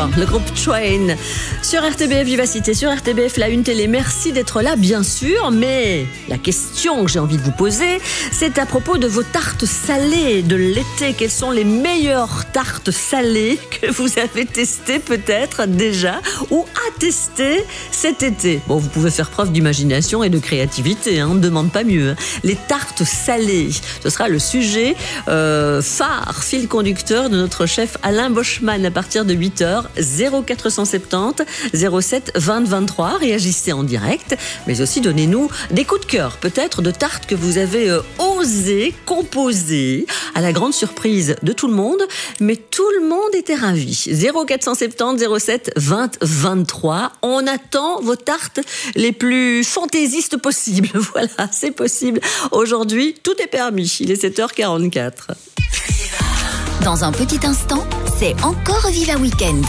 le groupe Train sur RTBF Vivacité, sur RTBF La Une Télé. Merci d'être là, bien sûr, mais la question que j'ai envie de vous poser, c'est à propos de vos tartes salées de l'été. Quelles sont les meilleures tartes salées que vous avez testées peut-être déjà ou à tester cet été? Bon, vous pouvez faire preuve d'imagination et de créativité, on ne demande pas mieux. Les tartes salées, ce sera le sujet phare, fil conducteur de notre chef Alain Boschman à partir de 8h, 0470 07 20 23. Réagissez en direct, mais aussi donnez-nous des coups de cœur, peut-être de tartes que vous avez osé composer à la grande surprise de tout le monde, mais tout le monde était ravi. 0470 07 20 23. On attend vos tartes les plus fantaisistes possibles. Voilà, c'est possible. Aujourd'hui, tout est permis. Il est 7h44. Dans un petit instant, c'est encore Viva Weekend.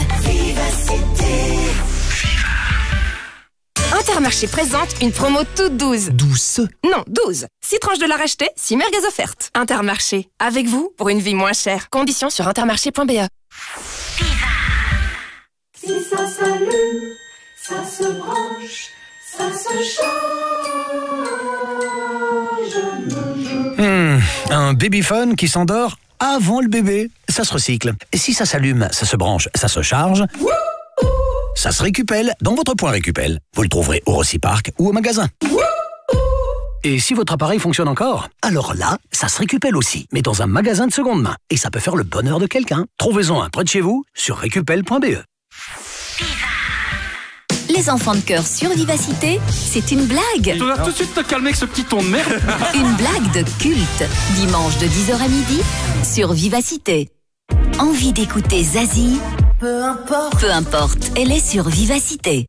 Intermarché présente une promo toute douce. Douce? Non, 12. 6 tranches de la racheter, 6 merguez offertes. Intermarché, avec vous pour une vie moins chère. Conditions sur intermarché.be. Si ça s'allume, ça se branche, ça se charge. Un babyphone qui s'endort avant le bébé, ça se recycle. Et si ça s'allume, ça se branche, ça se charge, ça se récupelle dans votre point Récupel. Vous le trouverez au Rociparc ou au magasin. Et si votre appareil fonctionne encore, alors là, ça se récupelle aussi, mais dans un magasin de seconde main. Et ça peut faire le bonheur de quelqu'un. Trouvez-en un près de chez vous sur récupel.be. Les enfants de cœur sur Vivacité, c'est une blague. Tu dois tout de suite te calmer avec ce petit ton de merde. Une blague de culte. Dimanche de 10h à midi sur Vivacité. Envie d'écouter Zazie? Peu importe, elle est sur Vivacité.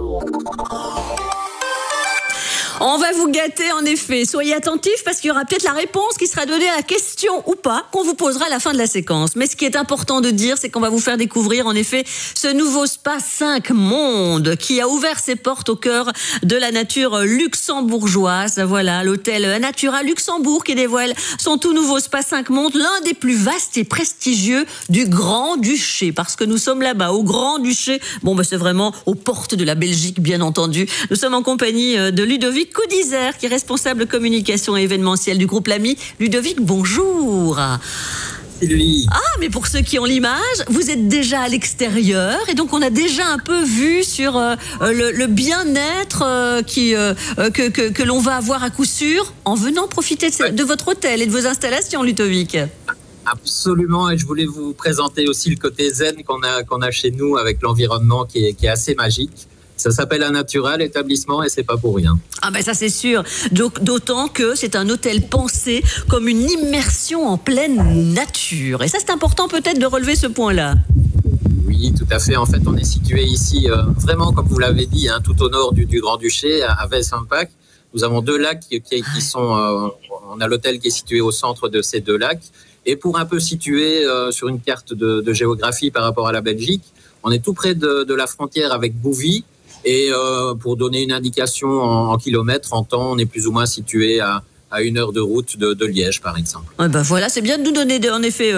On va vous gâter en effet. Soyez attentifs parce qu'il y aura peut-être la réponse qui sera donnée à la question ou pas qu'on vous posera à la fin de la séquence. Mais ce qui est important de dire, c'est qu'on va vous faire découvrir en effet ce nouveau spa 5 Mondes qui a ouvert ses portes au cœur de la nature luxembourgeoise. Voilà, l'hôtel Natura Luxembourg qui dévoile son tout nouveau spa 5 Mondes, l'un des plus vastes et prestigieux du Grand-Duché. Parce que nous sommes là-bas au Grand-Duché. Bon, c'est vraiment aux portes de la Belgique, bien entendu. Nous sommes en compagnie de Ludovic Coudizer, qui est responsable communication et événementiel du groupe L'Ami. Ludovic, bonjour. Sylvie. Ah, mais pour ceux qui ont l'image, vous êtes déjà à l'extérieur et donc on a déjà un peu vu sur le bien-être que l'on va avoir à coup sûr en venant profiter de votre hôtel et de vos installations, Ludovic. Absolument, et je voulais vous présenter aussi le côté zen qu'on a chez nous avec l'environnement qui est assez magique. Ça s'appelle un Natura, l'établissement, et c'est pas pour rien. Ah ben ça c'est sûr. Donc, d'autant que c'est un hôtel pensé comme une immersion en pleine nature. Et ça c'est important peut-être de relever ce point-là. Oui, tout à fait. En fait, on est situé ici, vraiment comme vous l'avez dit, tout au nord du Grand-Duché, à Westhampach. Nous avons 2 lacs qui sont... on a l'hôtel qui est situé au centre de ces 2 lacs. Et pour un peu situer sur une carte de géographie par rapport à la Belgique, on est tout près de la frontière avec Bouvy. Et pour donner une indication en kilomètres, en temps, on est plus ou moins situé à 1 heure de route de Liège, par exemple. Ouais, ben voilà, c'est bien de nous donner en effet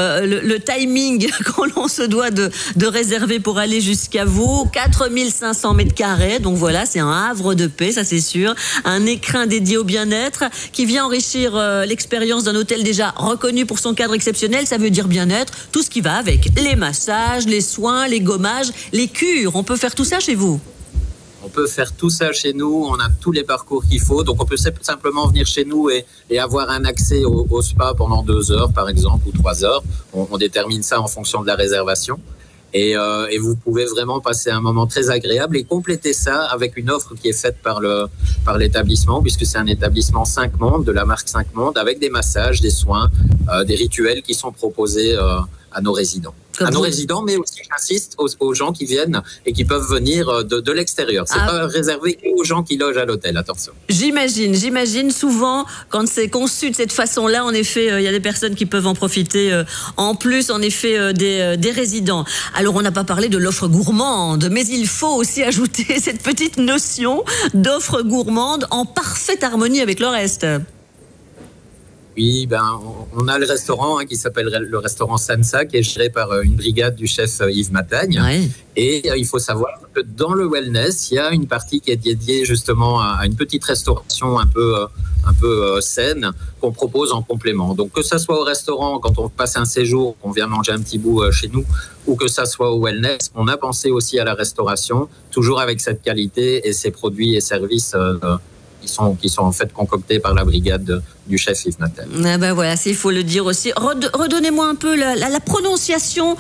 le timing qu'on se doit de réserver pour aller jusqu'à vous. 4500 mètres carrés, donc voilà, c'est un havre de paix, ça c'est sûr. Un écrin dédié au bien-être qui vient enrichir l'expérience d'un hôtel déjà reconnu pour son cadre exceptionnel. Ça veut dire bien-être, tout ce qui va avec. Les massages, les soins, les gommages, les cures. On peut faire tout ça chez vous? On peut faire tout ça chez nous, on a tous les parcours qu'il faut, donc on peut simplement venir chez nous et avoir un accès au spa pendant 2 heures par exemple, ou 3 heures. On détermine ça en fonction de la réservation. Et vous pouvez vraiment passer un moment très agréable et compléter ça avec une offre qui est faite par l'établissement, puisque c'est un établissement 5 Mondes, de la marque 5 Mondes, avec des massages, des soins, des rituels qui sont proposés à nos résidents. Résidents, mais aussi j'insiste aux gens qui viennent et qui peuvent venir de l'extérieur. C'est pas réservé aux gens qui logent à l'hôtel, attention. J'imagine souvent quand c'est conçu de cette façon-là, en effet, il y a des personnes qui peuvent en profiter en plus, en effet, des résidents. Alors on n'a pas parlé de l'offre gourmande, mais il faut aussi ajouter cette petite notion d'offre gourmande en parfaite harmonie avec le reste. Oui, on a le restaurant qui s'appelle le restaurant Sansa, qui est géré par une brigade du chef Yves Matagne. Ouais. Et il faut savoir que dans le wellness, il y a une partie qui est dédiée justement à une petite restauration un peu saine qu'on propose en complément. Donc que ça soit au restaurant, quand on passe un séjour, on vient manger un petit bout chez nous, ou que ça soit au wellness, on a pensé aussi à la restauration, toujours avec cette qualité et ces produits et services qui sont en fait concoctés par la brigade du chef Yves Matagne. Ah ben voilà, il faut le dire aussi. Redonnez-moi un peu la prononciation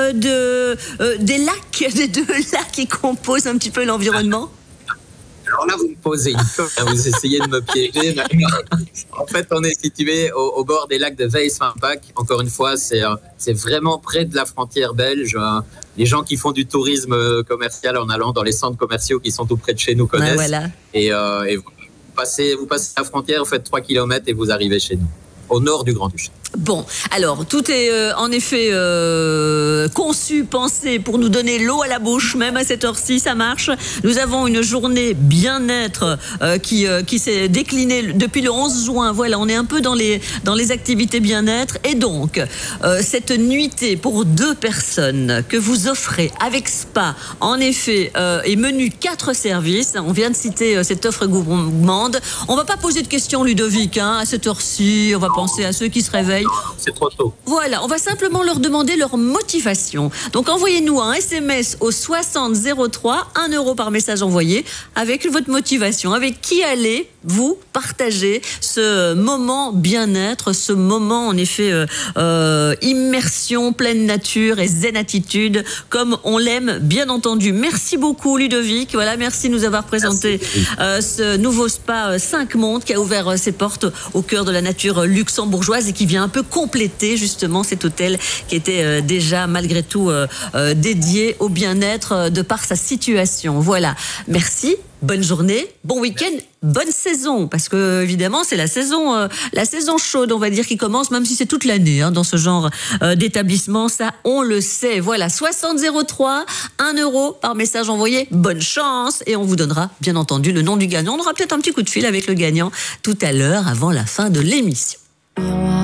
des lacs, des deux lacs qui composent un petit peu l'environnement. Alors là, vous me posez une colle, vous essayez de me piéger. En fait, on est situé au bord des lacs de Weismampach. Encore une fois, c'est vraiment près de la frontière belge. Les gens qui font du tourisme commercial en allant dans les centres commerciaux qui sont tout près de chez nous connaissent. Voilà. Et vous passez la frontière, vous faites 3 km et vous arrivez chez nous, au nord du Grand-Duché. Bon, alors, tout est en effet conçu, pensé pour nous donner l'eau à la bouche, même à cette heure-ci, ça marche. Nous avons une journée bien-être qui s'est déclinée depuis le 11 juin. Voilà, on est un peu dans les activités bien-être. Et donc, cette nuitée pour 2 personnes que vous offrez avec spa, en effet, et menu 4 services. On vient de citer cette offre gourmande. On va pas poser de questions, Ludovic, à cette heure-ci. On va penser à ceux qui se réveillent. C'est trop tôt. Voilà, on va simplement leur demander leur motivation. Donc envoyez-nous un SMS au 6003, 1 € par message envoyé, avec votre motivation. Avec qui allez-vous partager ce moment bien-être, ce moment en effet immersion, pleine nature et zen attitude, comme on l'aime bien entendu. Merci beaucoup Ludovic. Voilà, merci de nous avoir présenté ce nouveau spa 5 Mondes qui a ouvert ses portes au cœur de la nature luxembourgeoise et qui vient un peu compléter justement cet hôtel qui était déjà malgré tout dédié au bien-être de par sa situation. Voilà, merci, bonne journée, bon week-end, bonne saison, parce que évidemment c'est la saison chaude, on va dire, qui commence, même si c'est toute l'année dans ce genre d'établissement, ça on le sait. Voilà, 6003, 1 € par message envoyé, bonne chance, et on vous donnera bien entendu le nom du gagnant. On aura peut-être un petit coup de fil avec le gagnant tout à l'heure avant la fin de l'émission.